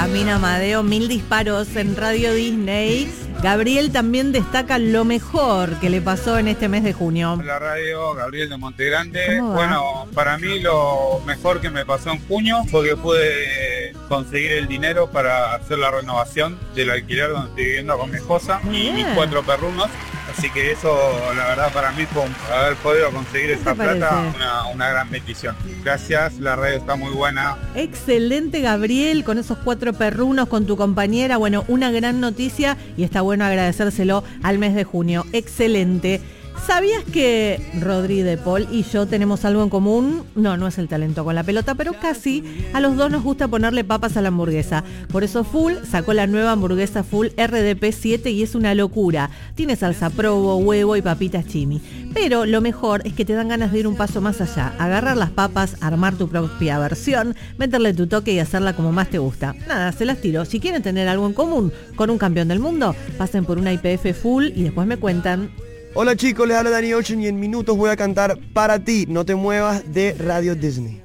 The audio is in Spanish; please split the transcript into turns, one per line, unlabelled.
Benjamín Amadeo, 1000 disparos en Radio Disney. Gabriel también destaca lo mejor que le pasó en este mes de junio.
La radio, Gabriel de Montegrande.
¿Cómo va?
Bueno, para mí lo mejor que me pasó en junio fue que pude conseguir el dinero para hacer la renovación del alquiler donde estoy viviendo con mi esposa y mis 4 perrunos. Así que eso, la verdad, para mí fue haber podido conseguir esa plata, una gran bendición. Gracias, la radio está muy buena.
Excelente, Gabriel, con esos 4 perrunos, con tu compañera. Bueno, una gran noticia y está bueno agradecérselo al mes de junio. Excelente. ¿Sabías que Rodri de Paul y yo tenemos algo en común? No es el talento con la pelota, pero casi. A los dos nos gusta ponerle papas a la hamburguesa. Por eso Full sacó la nueva hamburguesa Full RDP 7 y es una locura. Tiene salsa provo, huevo y papitas chimi. Pero lo mejor es que te dan ganas de ir un paso más allá. Agarrar las papas, armar tu propia versión, meterle tu toque y hacerla como más te gusta. Nada, se las tiro. Si quieren tener algo en común con un campeón del mundo, pasen por una IPF Full y después me cuentan.
Hola chicos, les habla Danny Ocean y en minutos voy a cantar Para Ti, No Te Muevas de Radio Disney.